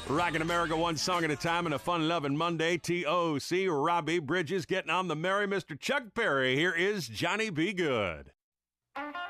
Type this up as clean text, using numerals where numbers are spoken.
Rockin' America one song at a time and a fun-loving Monday. TOC, Robbie Bridges getting on the merry Mr. Chuck Berry. Here is Johnny B. Good.